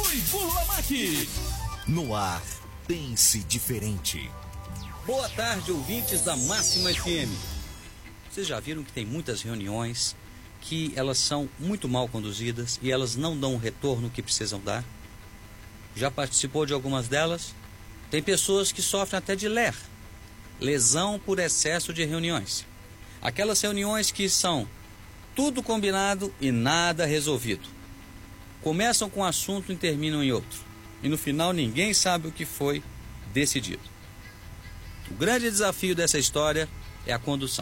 Rui Burlamac. No ar, pense diferente. Boa tarde, ouvintes da Máxima FM. Vocês já viram que tem muitas reuniões que elas são muito mal conduzidas e elas não dão o retorno que precisam dar? Já participou de algumas delas? Tem pessoas que sofrem até de lesão por excesso de reuniões. Aquelas reuniões que são tudo combinado e nada resolvido. Começam com um assunto e terminam em outro. E no final ninguém sabe o que foi decidido. O grande desafio dessa história é a condução.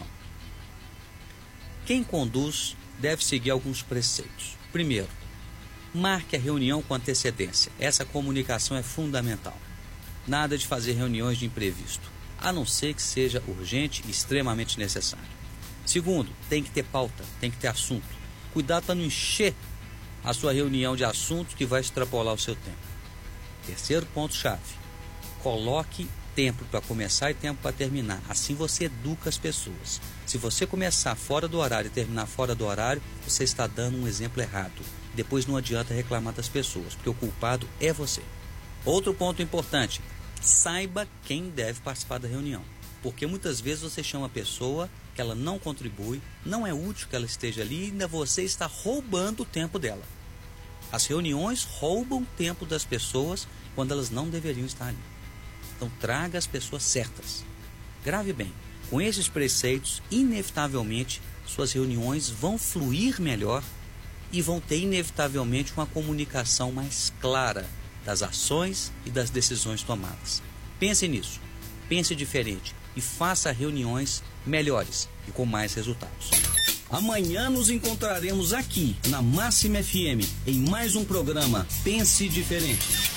Quem conduz deve seguir alguns preceitos. Primeiro, marque a reunião com antecedência. Essa comunicação é fundamental. Nada de fazer reuniões de imprevisto, a não ser que seja urgente e extremamente necessário. Segundo, tem que ter pauta, tem que ter assunto. Cuidado para não encher a sua reunião de assuntos que vai extrapolar o seu tempo. Terceiro ponto-chave, coloque tempo para começar e tempo para terminar. Assim você educa as pessoas. Se você começar fora do horário e terminar fora do horário, você está dando um exemplo errado. Depois não adianta reclamar das pessoas, porque o culpado é você. Outro ponto importante, saiba quem deve participar da reunião. Porque muitas vezes você chama a pessoa que ela não contribui, não é útil que ela esteja ali e ainda você está roubando o tempo dela. As reuniões roubam o tempo das pessoas quando elas não deveriam estar ali. Então traga as pessoas certas. Grave bem, com esses preceitos, inevitavelmente, suas reuniões vão fluir melhor e vão ter inevitavelmente uma comunicação mais clara das ações e das decisões tomadas. Pense nisso, pense diferente e faça reuniões melhores e com mais resultados. Amanhã nos encontraremos aqui na Máxima FM em mais um programa Pense Diferente.